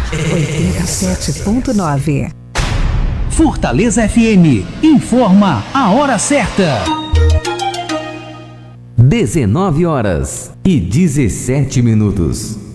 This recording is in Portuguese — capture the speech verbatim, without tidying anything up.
oitenta e sete ponto nove. Fortaleza F M informa a hora certa. dezenove horas e dezessete minutos.